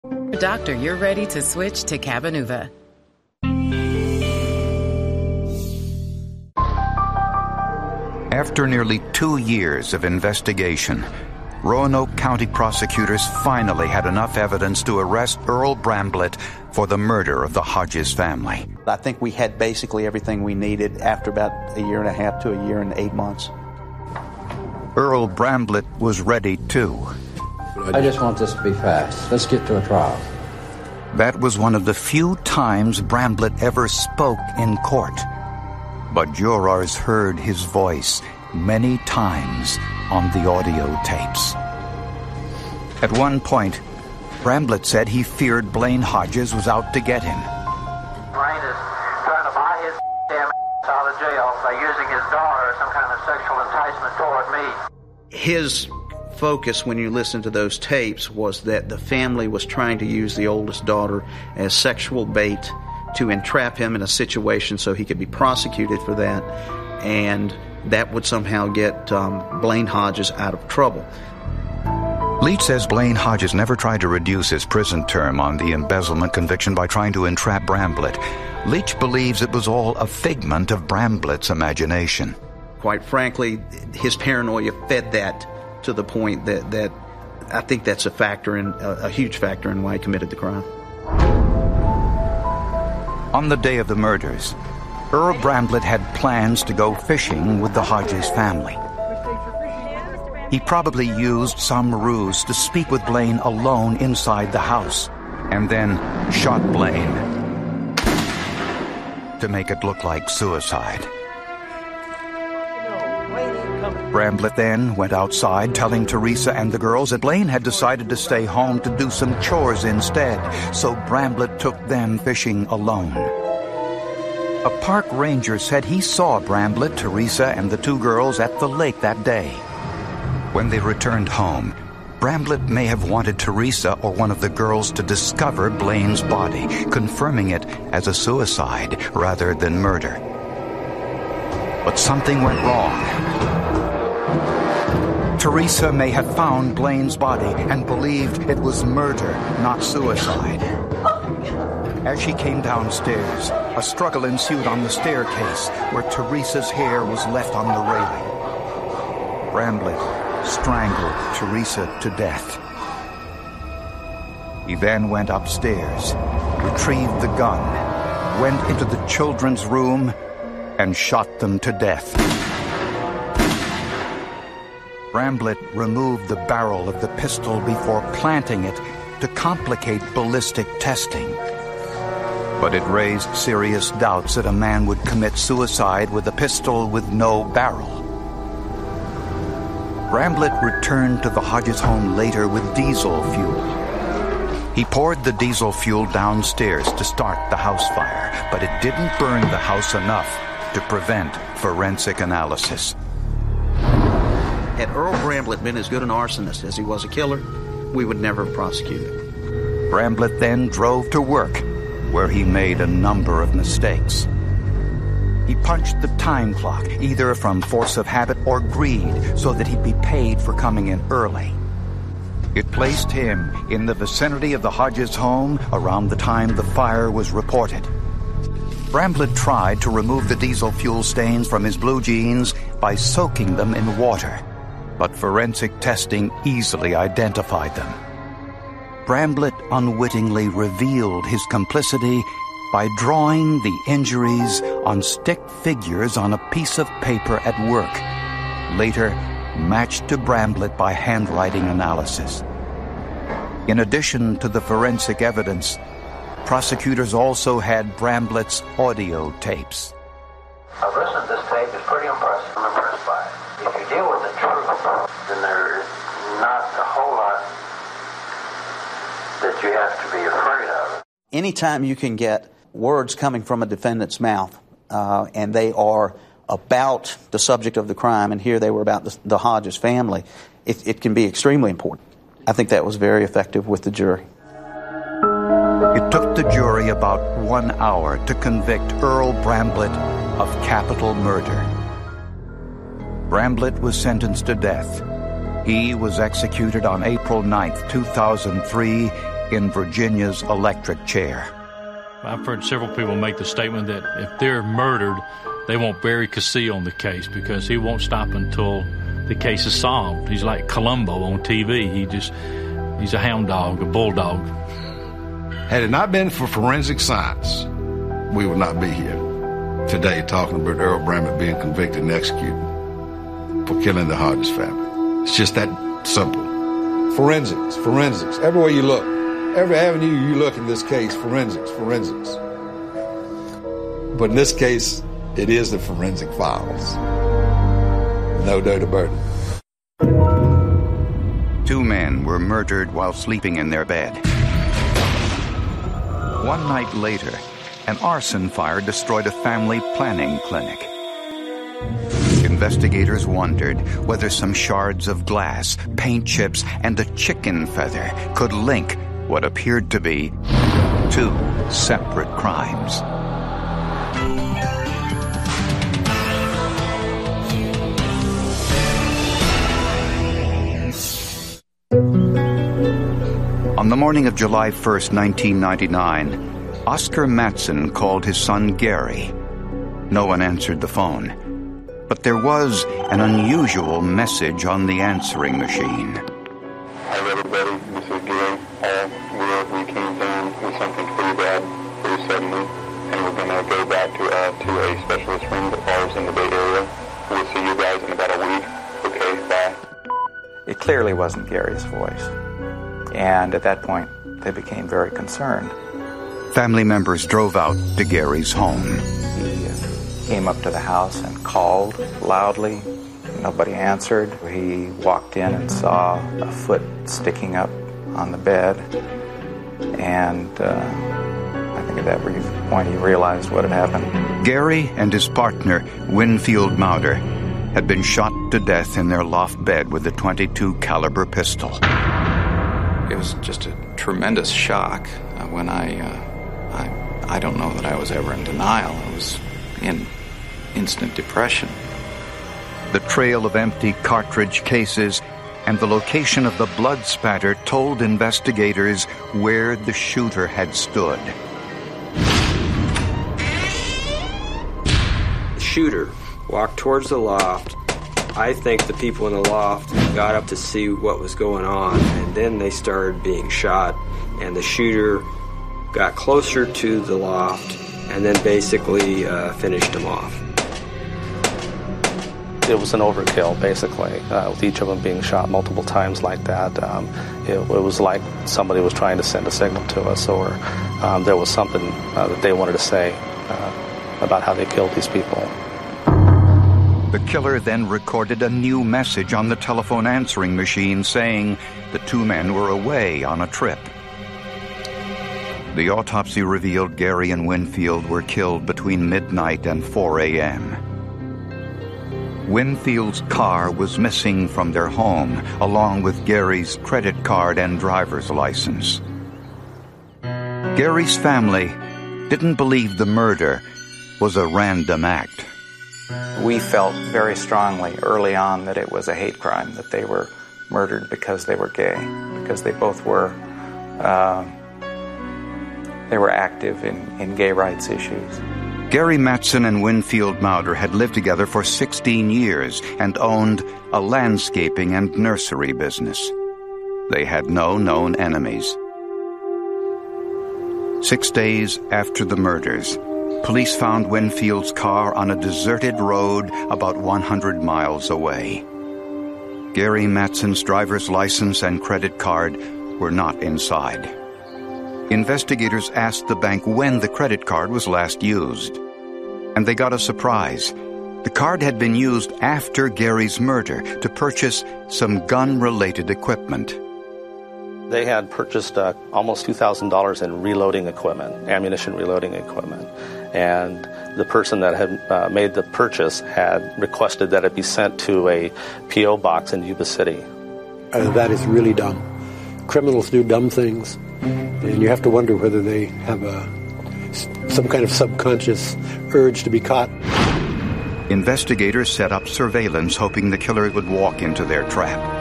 Doctor, you're ready to switch to Cabenuva. After nearly 2 years of investigation, Roanoke County prosecutors finally had enough evidence to arrest Earl Bramblett for the murder of the Hodges family. I think we had basically everything we needed after about a year and a half to a year and 8 months. Earl Bramblett was ready too. I just want this to be fast. Let's get to a trial. That was one of the few times Bramblett ever spoke in court. But jurors heard his voice many times on the audio tapes. At one point, Bramblett said he feared Blaine Hodges was out to get him. Blaine is trying to buy his damn out of jail by using his daughter as some kind of sexual enticement toward me. His focus when you listen to those tapes was that the family was trying to use the oldest daughter as sexual bait to entrap him in a situation so he could be prosecuted for that, and that would somehow get Blaine Hodges out of trouble. Leach says Blaine Hodges never tried to reduce his prison term on the embezzlement conviction by trying to entrap Bramblett. Leach believes it was all a figment of Bramblett's imagination. Quite frankly, his paranoia fed that to the point that I think that's a huge factor in why he committed the crime. On the day of the murders, Earl Bramblett had plans to go fishing with the Hodges family. He probably used some ruse to speak with Blaine alone inside the house, and then shot Blaine to make it look like suicide. Bramblett then went outside telling Teresa and the girls that Blaine had decided to stay home to do some chores instead, so Bramblett took them fishing alone. A park ranger said he saw Bramblett, Teresa, and the two girls at the lake that day. When they returned home, Bramblett may have wanted Teresa or one of the girls to discover Blaine's body, confirming it as a suicide rather than murder. But something went wrong. Teresa may have found Blaine's body and believed it was murder, not suicide. As she came downstairs, a struggle ensued on the staircase where Teresa's hair was left on the railing. Bramblett strangled Teresa to death. He then went upstairs, retrieved the gun, went into the children's room, and shot them to death. Bramblett removed the barrel of the pistol before planting it to complicate ballistic testing. But it raised serious doubts that a man would commit suicide with a pistol with no barrel. Bramblett returned to the Hodges home later with diesel fuel. He poured the diesel fuel downstairs to start the house fire, but it didn't burn the house enough to prevent forensic analysis. Had Earl Bramblett been as good an arsonist as he was a killer, we would never have prosecuted him. Bramblett then drove to work, where he made a number of mistakes. He punched the time clock, either from force of habit or greed, so that he'd be paid for coming in early. It placed him in the vicinity of the Hodges home around the time the fire was reported. Bramblett tried to remove the diesel fuel stains from his blue jeans by soaking them in water, but forensic testing easily identified them. Bramblett unwittingly revealed his complicity by drawing the injuries on stick figures on a piece of paper at work, later matched to Bramblett by handwriting analysis. In addition to the forensic evidence, prosecutors also had Bramblett's audio tapes. I've listened to this tape. It's pretty impressive. I'm impressed by it. If you deal with the truth, then there's not a whole lot that you have to be afraid of. Anytime you can get words coming from a defendant's mouth, and they are about the subject of the crime, and here they were about the Hodges family, it can be extremely important. I think that was very effective with the jury. It took the jury about 1 hour to convict Earl Bramblett of capital murder. Bramblett was sentenced to death. He was executed on April 9th, 2003, in Virginia's electric chair. I've heard several people make the statement that if they're murdered, they want Barry Castillo on the case because he won't stop until the case is solved. He's like Columbo on TV. He's a hound dog, a bulldog. Had it not been for forensic science, we would not be here today talking about Earl Bramlett being convicted and executed for killing the Hodges family. It's just that simple. Forensics. Everywhere you look, every avenue you look in this case, forensics. But in this case, it is the forensic files. No dirty burden. 2 men were murdered while sleeping in their bed. One night later, an arson fire destroyed a family planning clinic. Investigators wondered whether some shards of glass, paint chips, and a chicken feather could link what appeared to be 2 separate crimes. On the morning of July 1st, 1999, Oscar Mattson called his son Gary. No one answered the phone, but there was an unusual message on the answering machine. Hi everybody, this is Gary. We came down with something pretty bad, pretty suddenly, and we're going to go back to a specialist room that falls in the Bay Area. We'll see you guys in about a week. Okay, bye. It clearly wasn't Gary's voice. And at that point, they became very concerned. Family members drove out to Gary's home. He came up to the house and called loudly. Nobody answered. He walked in and saw a foot sticking up on the bed. And I think at that point he realized what had happened. Gary and his partner, Winfield Mauder, had been shot to death in their loft bed with a .22 caliber pistol. It was just a tremendous shock when I don't know that I was ever in denial. I was in instant depression. The trail of empty cartridge cases and the location of the blood spatter told investigators where the shooter had stood. The shooter walked towards the loft. I think the people in the loft got up to see what was going on, and then they started being shot, and the shooter got closer to the loft and then basically finished them off. It was an overkill, basically, with each of them being shot multiple times like that. It was like somebody was trying to send a signal to us, or there was something that they wanted to say about how they killed these people. The killer then recorded a new message on the telephone answering machine saying the 2 men were away on a trip. The autopsy revealed Gary and Winfield were killed between midnight and 4 a.m. Winfield's car was missing from their home, along with Gary's credit card and driver's license. Gary's family didn't believe the murder was a random act. We felt very strongly early on that it was a hate crime, that they were murdered because they were gay, because they both were active in gay rights issues. Gary Mattson and Winfield Mauder had lived together for 16 years and owned a landscaping and nursery business. They had no known enemies. 6 days after the murders, police found Winfield's car on a deserted road about 100 miles away. Gary Mattson's driver's license and credit card were not inside. Investigators asked the bank when the credit card was last used, and they got a surprise. The card had been used after Gary's murder to purchase some gun-related equipment. They had purchased almost $2,000 in reloading equipment, ammunition reloading equipment. And the person that had made the purchase had requested that it be sent to a P.O. box in Yuba City. That is really dumb. Criminals do dumb things, and you have to wonder whether they have some kind of subconscious urge to be caught. Investigators set up surveillance, hoping the killer would walk into their trap.